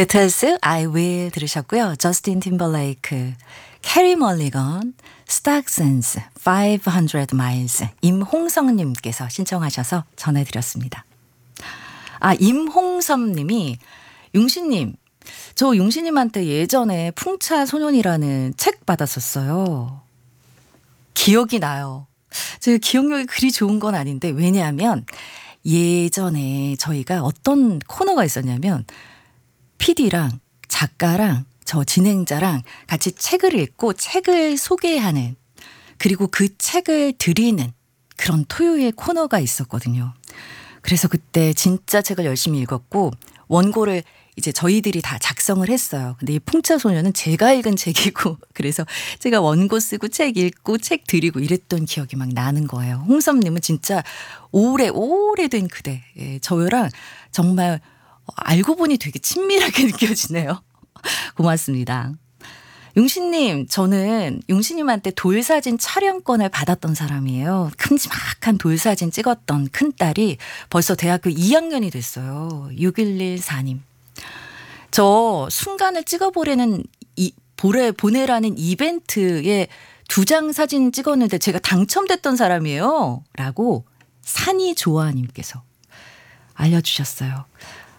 비틀스 I Will 들으셨고요. 저스틴 팀벌레이크, 캐리 멀리건, 스탁센스 500 miles 임홍성님께서 신청하셔서 전해드렸습니다. 임홍섭님이 용신님, 저 용신님한테 예전에 풍차소년이라는 책 받았었어요. 기억이 나요. 제가 기억력이 그리 좋은 건 아닌데 왜냐하면 예전에 저희가 어떤 코너가 있었냐면 PD랑 작가랑 저 진행자랑 같이 책을 읽고 책을 소개하는 그리고 그 책을 드리는 그런 토요일 코너가 있었거든요. 그래서 그때 진짜 책을 열심히 읽었고 원고를 이제 저희들이 다 작성을 했어요. 근데 이 풍차소녀는 제가 읽은 책이고 그래서 제가 원고 쓰고 책 읽고 책 드리고 이랬던 기억이 막 나는 거예요. 홍섭님은 진짜 오래된 그대. 예, 저랑 정말 알고 보니 되게 친밀하게 느껴지네요. 고맙습니다. 용신님, 저는 용신님한테 돌사진 촬영권을 받았던 사람이에요. 큼지막한 돌사진 찍었던 큰딸이 벌써 대학교 2학년이 됐어요. 6114님. 저 순간을 찍어보라는 보내라는 이벤트에 2장 사진 찍었는데 제가 당첨됐던 사람이에요. 라고 산이조아님께서 알려주셨어요.